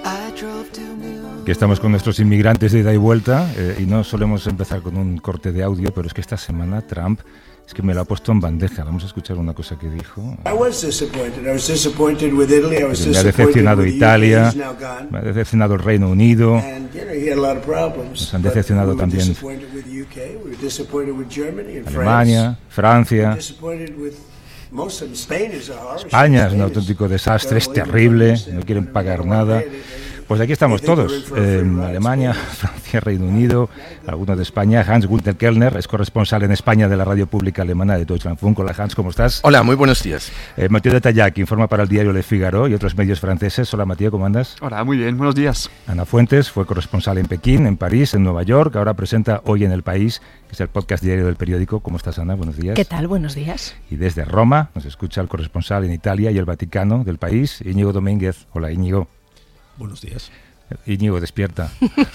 Que estamos con nuestros inmigrantes de ida y vuelta y no solemos empezar con un corte de audio, pero es que esta semana Trump es que me lo ha puesto en bandeja. Vamos a escuchar una cosa que dijo. Me ha decepcionado Italia, me ha decepcionado el Reino Unido, nos han decepcionado también Alemania, Francia. España es un auténtico desastre, es terrible, no quieren pagar nada. Pues aquí estamos todos, Alemania, Francia, Reino Unido, algunos de España. Hans-Günther Kellner es corresponsal en España de la radio pública alemana de Deutschlandfunk. Hola Hans, ¿cómo estás? Hola, muy buenos días. Mathieu de Tallac informa para el diario Le Figaro y otros medios franceses. Hola Mathieu, ¿cómo andas? Hola, muy bien, buenos días. Ana Fuentes fue corresponsal en Pekín, en París, en Nueva York, ahora presenta Hoy en el País, que es el podcast diario del periódico. ¿Cómo estás, Ana? Buenos días. ¿Qué tal? Buenos días. Y desde Roma nos escucha el corresponsal en Italia y el Vaticano del país, Íñigo Domínguez. Hola Íñigo. Buenos días. Íñigo, despierta.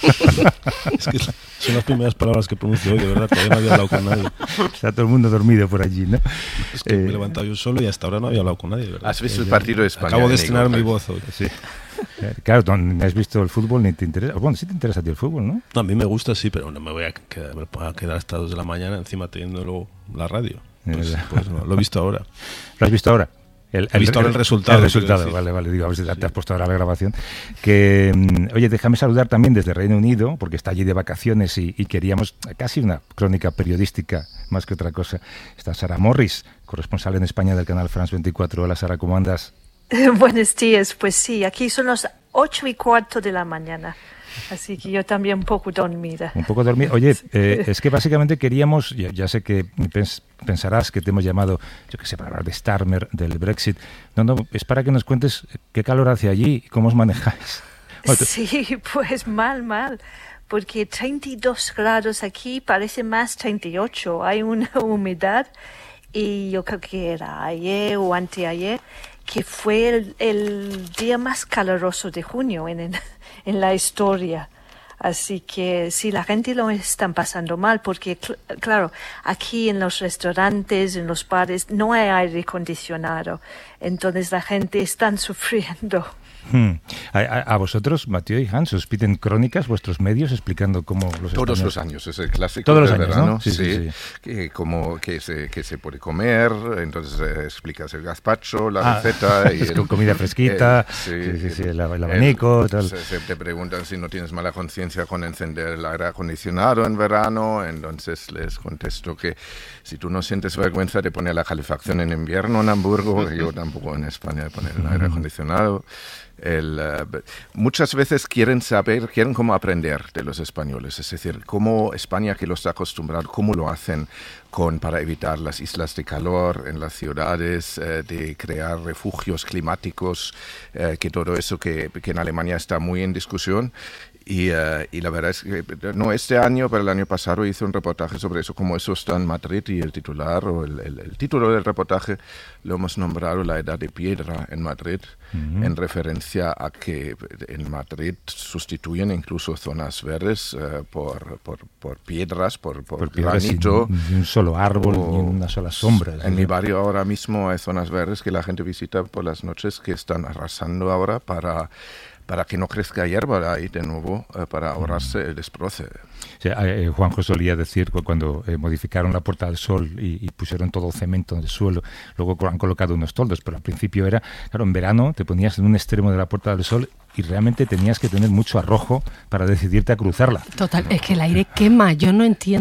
Es que son las primeras palabras que pronuncio hoy, de verdad, todavía no había hablado con nadie. Está todo el mundo dormido por allí, ¿no? Es que me he levantado yo solo y hasta ahora no había hablado con nadie, ¿verdad? ¿Has visto el partido de España? Acabo de estrenar mi voz hoy. Sí. Claro, no has visto el fútbol ni te interesa. Bueno, sí te interesa a ti el fútbol, ¿no? No, a mí me gusta, sí, pero no me voy a quedar hasta 2 de la mañana encima teniendo luego la radio. Pues no, lo he visto ahora. ¿Lo has visto ahora? He visto ahora el resultado. El resultado, vale, digo, a ver si te has puesto ahora la grabación. Que, oye, déjame saludar también desde Reino Unido, porque está allí de vacaciones y queríamos casi una crónica periodística, más que otra cosa. Está Sara Morris, corresponsal en España del canal France 24. Hola Sara, ¿cómo andas? Buenos días, pues sí, aquí son las 8:15 de la mañana. Así que yo también un poco dormida. Un poco dormida. Oye, es que básicamente queríamos, ya sé que pensarás que te hemos llamado, yo qué sé, para hablar de Starmer, del Brexit. No, es para que nos cuentes qué calor hace allí y cómo os manejáis. Sí, pues mal, porque 32 grados aquí parece más 38. Hay una humedad y yo creo que era ayer o anteayer que fue el día más caluroso de junio en la historia. Así que sí, la gente lo están pasando mal porque, claro, aquí en los restaurantes, en los bares, no hay aire acondicionado. Entonces la gente está sufriendo. A vosotros, Mathieu y Hans, os piden crónicas vuestros medios explicando cómo los Todos los años, es el clásico. Todos los del años, verano, ¿no? Sí. Que se puede comer, entonces explicas el gazpacho, la receta. Y con comida fresquita, el abanico, tal. Te preguntan si no tienes mala conciencia con encender el aire acondicionado en verano, entonces les contesto que si tú no sientes vergüenza de poner la calefacción en invierno en Hamburgo, yo tampoco en España de poner el aire acondicionado. Muchas veces quieren cómo aprender de los españoles, es decir, cómo España, que los está acostumbrado, cómo lo hacen para evitar las islas de calor en las ciudades, de crear refugios climáticos, que todo eso que en Alemania está muy en discusión. Y la verdad es que no este año, pero el año pasado hice un reportaje sobre eso, como eso está en Madrid, y el titular o el título del reportaje lo hemos nombrado La Edad de Piedra en Madrid, en referencia a que en Madrid sustituyen incluso zonas verdes por piedras, por granito. Ni un solo árbol, ni una sola sombra. En mi barrio ahora mismo hay zonas verdes que la gente visita por las noches, que están arrasando ahora para que no crezca hierba ahí de nuevo, para ahorrarse el desbroce. Sí, Juanjo solía decir cuando modificaron la Puerta del Sol y pusieron todo cemento en el suelo, luego han colocado unos toldos, pero al principio era, claro, en verano te ponías en un extremo de la Puerta del Sol y realmente tenías que tener mucho arrojo para decidirte a cruzarla. Total, es que el aire quema, yo no entiendo